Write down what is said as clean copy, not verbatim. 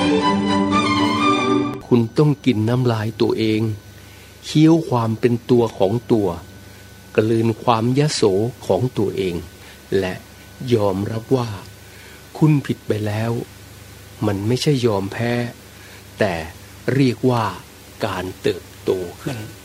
คุณต้องกินน้ำลายตัวเองเคี้ยวความเป็นตัวของตัวกลืนความยโสของตัวเองและยอมรับว่าคุณผิดไปแล้วมันไม่ใช่ยอมแพ้แต่เรียกว่าการเติบโตขึ้น